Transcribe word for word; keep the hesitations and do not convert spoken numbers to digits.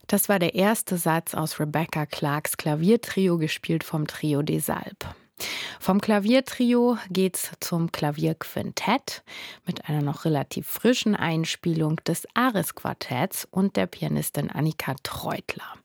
Das war der erste Satz aus Rebecca Clarks Klaviertrio, gespielt vom Trio des Alpes. Vom Klaviertrio geht's zum Klavierquintett mit einer noch relativ frischen Einspielung des Ares-Quartetts und der Pianistin Annika Treutler.